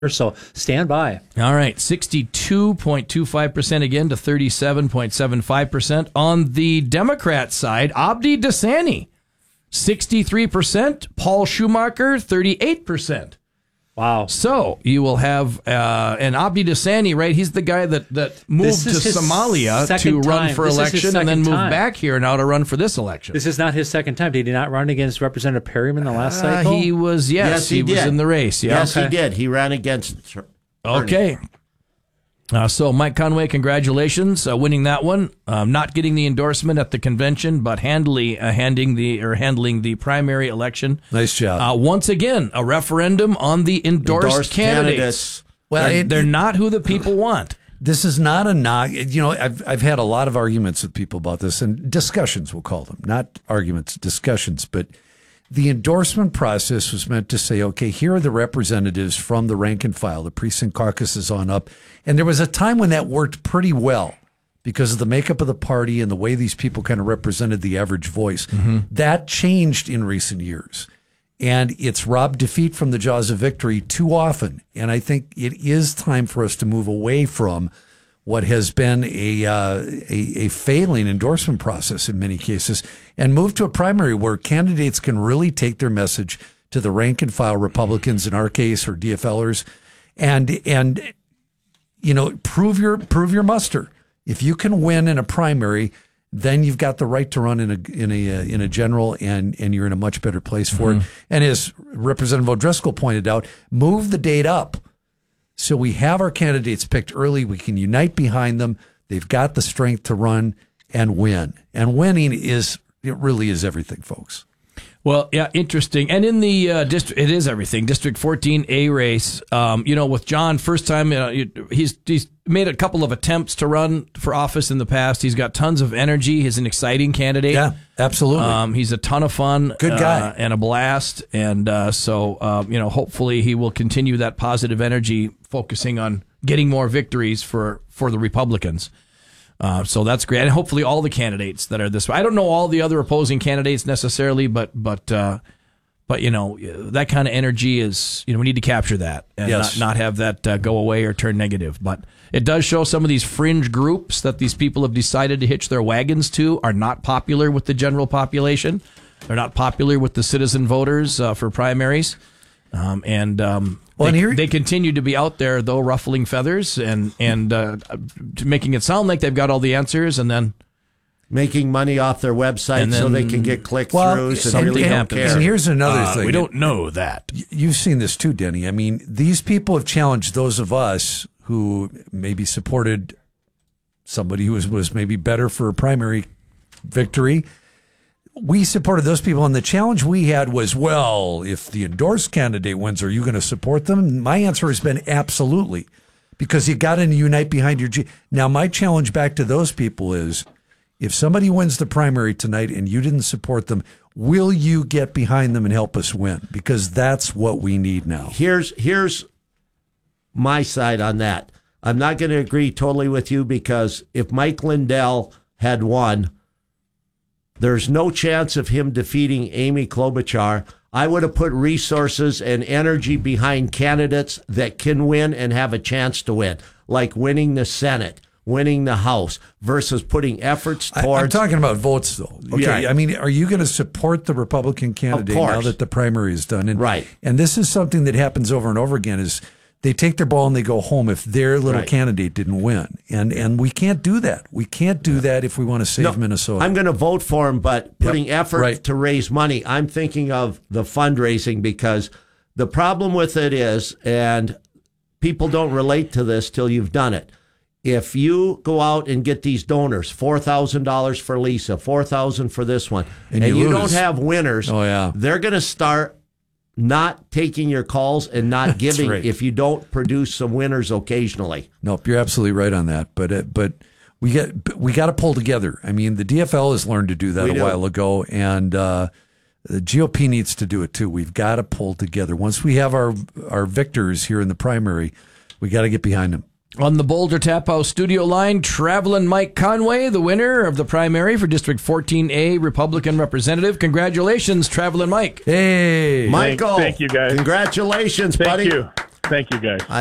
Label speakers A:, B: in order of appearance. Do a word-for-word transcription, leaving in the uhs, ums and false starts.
A: So stand by.
B: All right, sixty-two point two five percent again to thirty-seven point seven five percent. On the Democrat side, Abdi Dasani, sixty-three percent. Paul Schumacher, thirty-eight percent.
A: Wow.
B: So you will have, uh, and Abdi Dasani, right? He's the guy that, that moved to Somalia to run
A: time.
B: for
A: this
B: election and then moved
A: time.
B: back here now to run for this election.
A: This is not his second time. Did he not run against Representative Perryman the last
B: uh,
A: cycle?
B: He was, yes,
C: yes he,
B: he was
C: did.
B: in the race. Yeah.
C: Yes,
A: okay.
C: he did. He ran against her.
B: Okay. Uh, so, Mike Conway, congratulations, uh, winning that one. Um, not getting the endorsement at the convention, but handily uh, handing the or handling the primary election.
D: Nice job.
B: Uh, once again, a referendum on the endorsed,
C: Endorsed
B: candidates.
C: candidates.
D: Well,
B: they're,
D: it-
B: they're not who the people want.
D: This is not a knock. You know, I've I've had a lot of arguments with people about this, and discussions, we'll call them, not arguments, discussions. But the endorsement process was meant to say, okay, here are the representatives from the rank and file, the precinct caucuses on up. And there was a time when that worked pretty well because of the makeup of the party and the way these people kind of represented the average voice. Mm-hmm. That changed in recent years. And it's robbed defeat from the jaws of victory too often. And I think it is time for us to move away from what has been a, uh, a a failing endorsement process in many cases and move to a primary where candidates can really take their message to the rank and file Republicans in our case or DFLers and and you know prove your prove your muster. If you can win in a primary, then you've got the right to run in a in a uh, in a general, and and you're in a much better place for mm-hmm. it. And as Representative O'Driscoll pointed out, move the date up so we have our candidates picked early. We can unite behind them. They've got the strength to run and win. And winning is it really is everything, folks.
B: Well, yeah, interesting. And in the uh, district, it is everything. District fourteen A race, um, you know, with John, first time, uh, he's he's made a couple of attempts to run for office in the past. He's got tons of energy. He's an exciting candidate.
D: Yeah, absolutely.
B: Um, he's a ton of fun.
D: Good guy.
B: Uh, and a blast. And uh, so, uh, you know, hopefully he will continue that positive energy, focusing on getting more victories for, for the Republicans. Uh, so that's great. And hopefully all the candidates that are this way. I don't know all the other opposing candidates necessarily, but, but, uh, but, you know, that kind of energy is, you know, we need to capture that and
D: yes.
B: not, not have that uh, go away or turn negative. But it does show some of these fringe groups that these people have decided to hitch their wagons to are not popular with the general population. They're not popular with the citizen voters uh, for primaries. Um, and, um,
D: well,
B: they,
D: and here,
B: they continue to be out there, though, ruffling feathers and, and uh, making it sound like they've got all the answers, and then
C: making money off their website
B: then,
C: so they can get click-throughs
D: well,
C: and
D: and,
C: really
D: and,
C: don't care.
D: and here's another
B: uh,
D: thing.
B: We don't know that.
D: You've seen this too, Denny. I mean, these people have challenged those of us who maybe supported somebody who was, was maybe better for a primary victory. We supported those people, and the challenge we had was, well, if the endorsed candidate wins, are you going to support them? My answer has been absolutely, because you got to unite behind your G. Now, my challenge back to those people is, if somebody wins the primary tonight and you didn't support them, will you get behind them and help us win? Because that's what we need now.
C: Here's here's my side on that. I'm not going to agree totally with you, because if Mike Lindell had won, there's no chance of him defeating Amy Klobuchar. I would have put resources and energy behind candidates that can win and have a chance to win, like winning the Senate, winning the House, versus putting efforts towards...
D: I, I'm talking about votes, though. Okay,
C: yeah.
D: I mean, are you going to support the Republican candidate now that the primary is done? And,
C: right.
D: And this is something that happens over and over again, is they take their ball and they go home if their little
C: right.
D: candidate didn't win. And and we can't do that. We can't do that if we want to save
C: no,
D: Minnesota.
C: I'm going to vote for him, but putting
D: yep.
C: effort
D: right.
C: to raise money, I'm thinking of the fundraising, because the problem with it is, and people don't relate to this till you've done it, if you go out and get these donors, four thousand dollars for Lisa, four thousand dollars for this one,
D: and,
C: and
D: you,
C: you
D: lose.
C: don't have winners,
D: oh, yeah.
C: they're going to start not taking your calls and not giving
D: right.
C: if you don't produce some winners occasionally.
D: Nope, you're absolutely right on that. But uh, but we get we got to pull together. I mean, the D F L has learned to do that
C: we
D: a
C: do.
D: while ago, and uh, the G O P needs to do it too. We've got to pull together. Once we have our our victors here in the primary, we got to get behind them.
B: On the Boulder Tap House studio line, traveling Mike Conway, the winner of the primary for District fourteen A Republican representative. Congratulations, traveling Mike.
D: Hey,
C: Michael.
E: Thank you, guys.
C: Congratulations,
E: Thank
C: buddy.
E: you. Thank you, guys.